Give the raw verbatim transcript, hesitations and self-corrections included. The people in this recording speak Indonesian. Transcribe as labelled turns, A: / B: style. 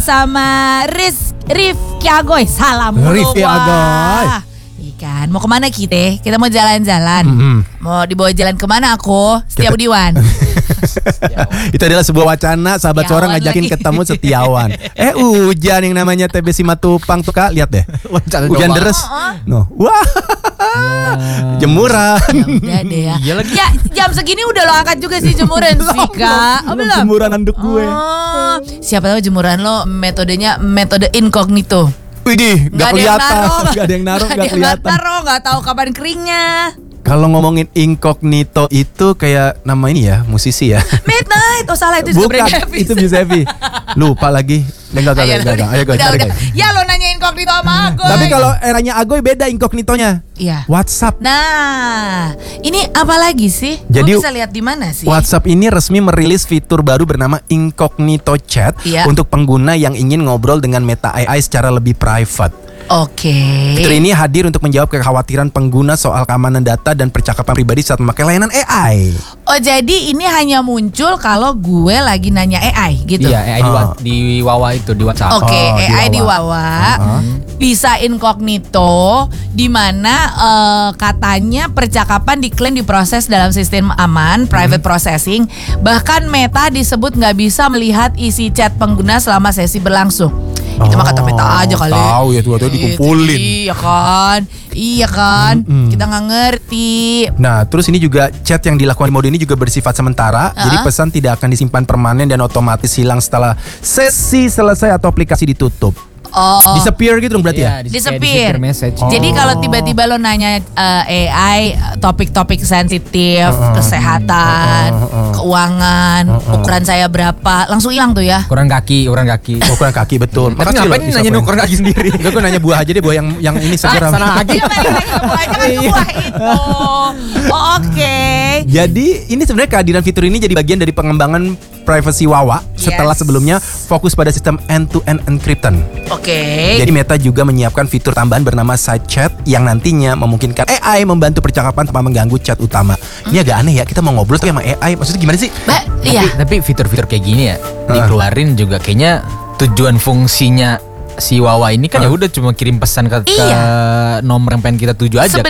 A: sama Riz Rifki Agoy. Salam
B: Rifki Agoy.
A: Ikan, mau kemana kita? Kita mau jalan-jalan.
B: Mm-hmm.
A: Mau dibawa jalan kemana aku? Setia Budiwan.
B: Itu adalah sebuah wacana sahabat
A: Setiawan
B: seorang ngajakin
A: lagi.
B: ketemu Setiawan. Eh hujan yang namanya T B Simatupang tuh Kak, lihat deh. Hujan deres. No. Wah. Jemuran.
A: Ya udah deh ya.
C: Iya lagi.
A: Ya jam segini udah lo angkat juga sih jemuran sih Kak. Oh, belum?
B: Jemuran anduk gue.
A: Oh, siapa tahu jemuran lo metodenya metode incognito.
B: Widih,
A: Nggak
B: gak
A: ada yang
B: kelihatan.
A: naruh,
B: Gak ada yang naruh,
A: nggak
B: gak
A: ada yang
B: kelihatan.
A: naruh, nggak tahu kapan keringnya.
B: Kalau ngomongin incognito itu kayak nama ini ya, musisi ya.
A: Midnight, oh salah itu juga
B: Bukan,
A: Brand Davis.
B: itu bisa Heavy. Lupa lagi. Enggak, enggak,
A: Ayo,
B: enggak, enggak. Ayo gue
A: udah,
B: cari
A: udah.
B: guys.
A: Ya lo nanya incognito sama aku.
B: Tapi kalau eranya Agoy beda incognitonya.
A: Iya.
B: WhatsApp.
A: Nah, ini apa lagi sih?
B: Jadi,
A: Gue bisa lihat di mana sih?
B: WhatsApp ini resmi merilis fitur baru bernama Incognito Chat
A: Iya.
B: untuk pengguna yang ingin ngobrol dengan Meta A I secara lebih private.
A: Oke.
B: Fitur ini hadir untuk menjawab kekhawatiran pengguna soal keamanan data dan percakapan pribadi saat memakai layanan A I.
A: Oh jadi ini hanya muncul kalau gue lagi nanya A I gitu?
C: Iya, A I di, wa- di Wawa itu di WhatsApp.
A: Oke,
B: Oh, di
A: A I di
B: Wawa.
A: Wawa
B: Uh-huh.
A: bisa incognito, di mana eh, katanya percakapan diklaim diproses dalam sistem aman, private processing. Bahkan Meta disebut nggak bisa melihat isi chat pengguna selama sesi berlangsung. Itu mah kata Meta aja kali.
B: Tahu ya tuh, tuh dikumpulin.
A: Iya kan, iya kan. Kita nggak ngerti.
B: Nah, terus ini juga chat yang dilakukan di mode ini juga bersifat sementara. Jadi pesan tidak akan disimpan permanen dan otomatis hilang setelah sesi selesai atau aplikasi ditutup.
A: Oh.
B: Disappear gitu dong berarti ya?
C: Iya, dis-
A: Disappear.
C: kayak disappear message.
A: Jadi
B: Oh.
A: kalau tiba-tiba lo nanya eh, A I topik-topik sensitif, kesehatan, keuangan, ukuran saya berapa, langsung hilang tuh ya.
C: Ukuran kaki, ukuran kaki.
B: Ukuran kaki betul.
C: Tapi
B: Makasih
C: ngapain
B: loh,
C: nanya
B: Isa,
C: ukuran kaki sendiri?
B: Enggak, gue nanya buah aja deh, buah yang yang ini segera.
C: sana lagi.
A: Iya, balik lagi ke buah, jangan ke buah itu. Oh, oke.
B: Jadi ini sebenarnya kehadiran fitur ini jadi bagian dari pengembangan privacy Wawa setelah
A: Yes.
B: sebelumnya fokus pada sistem end-to-end encryption.
A: Oke.
B: Jadi Meta juga menyiapkan fitur tambahan bernama Side Chat yang nantinya memungkinkan A I membantu percakapan tanpa mengganggu chat utama. Ini agak aneh ya, kita mau ngobrol tapi sama A I, maksudnya gimana sih?
A: Ba- iya.
C: Tapi fitur-fitur kayak gini ya dikeluarin juga kayaknya tujuan fungsinya si Wawa ini kan ya udah cuma kirim pesan ke, ke
A: Iya.
C: nomor yang pengen kita tuju aja.